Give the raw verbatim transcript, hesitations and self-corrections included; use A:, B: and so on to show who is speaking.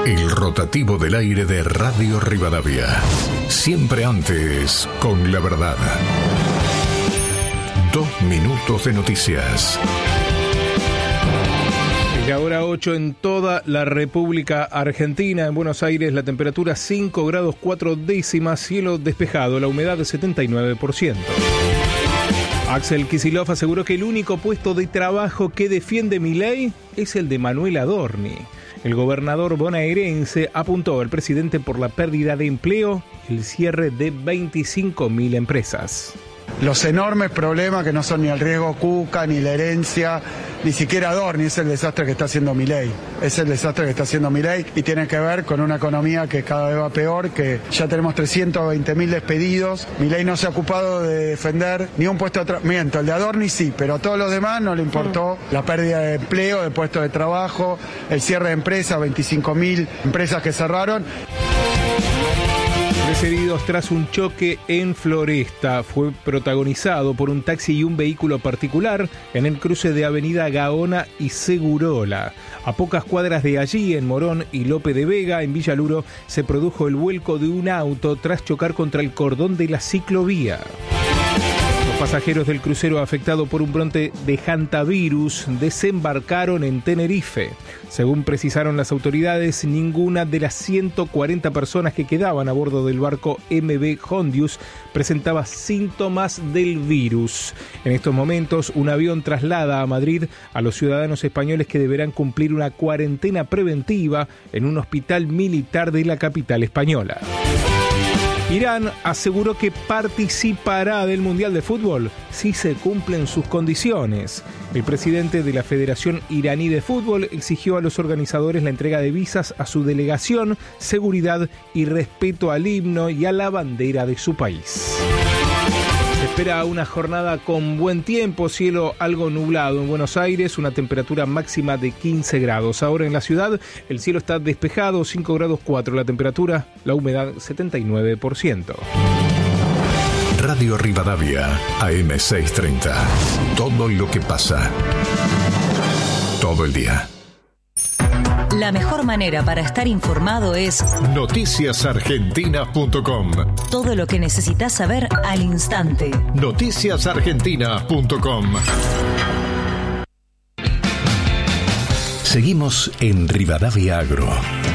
A: El rotativo del aire de Radio Rivadavia. Siempre antes, con la verdad. Dos minutos de noticias.
B: Y ahora ocho en toda la República Argentina. En Buenos Aires la temperatura cinco grados cuatro décimas, cielo despejado, la humedad setenta y nueve por ciento. Axel Kicillof aseguró que el único puesto de trabajo que defiende Milei es el de Manuel Adorni. El gobernador bonaerense apuntó al presidente por la pérdida de empleo y el cierre de veinticinco mil empresas.
C: Los enormes problemas que no son ni el riesgo Cuca, ni la herencia, ni siquiera Adorni, es el desastre que está haciendo Milei. Es el desastre que está haciendo Milei y tiene que ver con una economía que cada vez va peor, que ya tenemos trescientos veinte mil despedidos. Milei no se ha ocupado de defender ni un puesto de trabajo. Miento, el de Adorni sí, pero a todos los demás no le importó la pérdida de empleo, de puestos de trabajo, el cierre de empresas, veinticinco mil empresas que cerraron.
B: Tres heridos tras un choque en Floresta. Fue protagonizado por un taxi y un vehículo particular en el cruce de Avenida Gaona y Segurola. A pocas cuadras de allí, en Morón y Lope de Vega, en Villaluro, se produjo el vuelco de un auto tras chocar contra el cordón de la ciclovía. Los pasajeros del crucero afectado por un brote de hantavirus desembarcaron en Tenerife. Según precisaron las autoridades, ninguna de las ciento cuarenta personas que quedaban a bordo del barco M V Hondius presentaba síntomas del virus. En estos momentos, un avión traslada a Madrid a los ciudadanos españoles que deberán cumplir una cuarentena preventiva en un hospital militar de la capital española. Irán aseguró que participará del Mundial de Fútbol si se cumplen sus condiciones. El presidente de la Federación Iraní de Fútbol exigió a los organizadores la entrega de visas a su delegación, seguridad y respeto al himno y a la bandera de su país. Se espera una jornada con buen tiempo, cielo algo nublado en Buenos Aires, una temperatura máxima de quince grados. Ahora en la ciudad el cielo está despejado, cinco grados cuatro la temperatura, la humedad setenta y nueve por ciento.
A: Radio Rivadavia, A M seiscientos treinta. Todo lo que pasa. Todo el día.
D: La mejor manera para estar informado es
A: noticias argentinas punto com.
D: Todo lo que necesitas saber al instante.
A: noticias argentinas punto com. Seguimos en Rivadavia Agro.